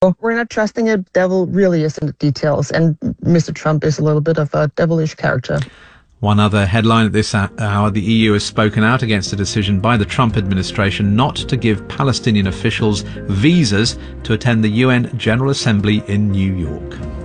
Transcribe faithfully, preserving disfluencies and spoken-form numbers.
We're not trusting it. Devil really is in the details, and Mister Trump is a little bit of a devilish character. One other headline at this hour, the E U has spoken out against a decision by the Trump administration not to give Palestinian officials visas to attend the U N General Assembly in New York.